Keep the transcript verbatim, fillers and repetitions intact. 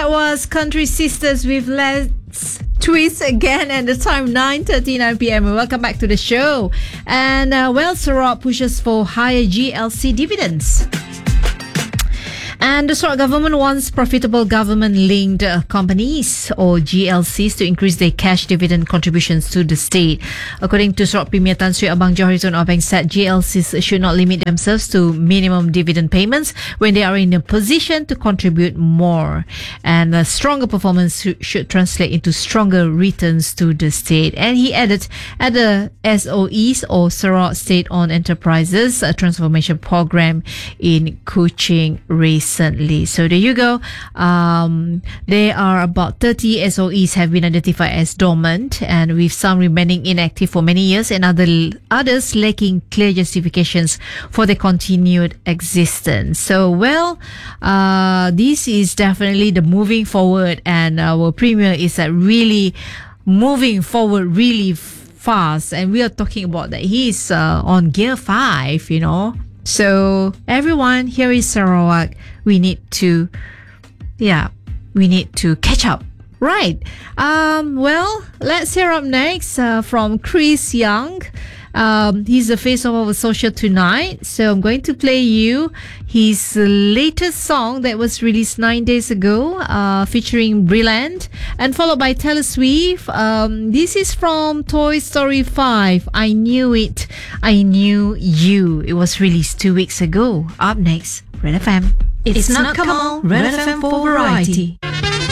that was Country Sisters with Let's Twist again, and the time nine thirty-nine p.m. Welcome back to the show. And uh, well, Sarawak pushes for higher G L C dividends. And the Sarawak government wants profitable government-linked uh, companies or G L Cs to increase their cash dividend contributions to the state. According to Sarawak Premier Tan Sri Abang Johor Zon Obeng said G L Cs should not limit themselves to minimum dividend payments when they are in a position to contribute more. And a stronger performance should, should translate into stronger returns to the state. And he added, at the S O Es or Sarawak State-Owned Enterprises, a transformation program in Kuching recently. So there you go. Um, there are about thirty S O Es have been identified as dormant, and with some remaining inactive for many years and other others lacking clear justifications for their continued existence. So well, uh, this is definitely the moving forward, and our Premier is uh, really moving forward really fast, and we are talking about that he's uh, on gear five, you know. So everyone, here is Sarawak. We need to, yeah, we need to catch up. Right. Um, well, let's hear up next uh, from Chris Young. Um, he's the face of our social tonight. So I'm going to play you his latest song that was released nine days ago, uh, featuring Brilliant, and followed by Taylor Swift. Um, this is from Toy Story five. I Knew It. I Knew You. It was released two weeks ago. Up next, Red F M. It's, it's not, not come on, Red F M for variety.